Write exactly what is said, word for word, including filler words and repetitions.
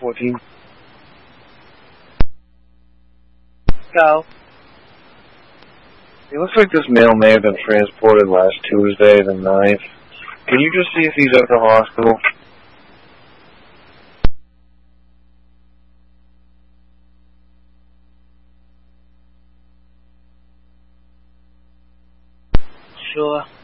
fourteen. Go. It looks like this mail may have been transported last Tuesday, the ninth. Can you just see if he's at the hospital? Sure.